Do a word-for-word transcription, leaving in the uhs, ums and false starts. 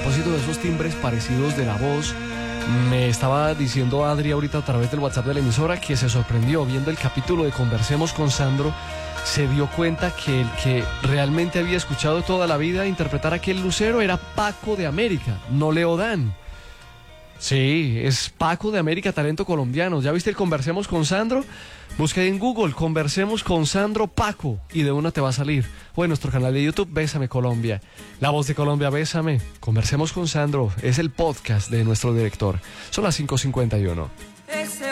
propósito de esos timbres parecidos de la voz, me estaba diciendo Adri ahorita a través del WhatsApp de la emisora que se sorprendió viendo el capítulo de Conversemos con Sandro. Se dio cuenta que el que realmente había escuchado toda la vida interpretar a aquel lucero era Paco de América, no Leodán. Sí, es Paco de América, talento colombiano. ¿Ya viste el Conversemos con Sandro? Busca en Google, Conversemos con Sandro Paco, y de una te va a salir. O en nuestro canal de YouTube, Bésame Colombia. La voz de Colombia, Bésame. Conversemos con Sandro, es el podcast de nuestro director. Son las cinco cincuenta y uno. Ese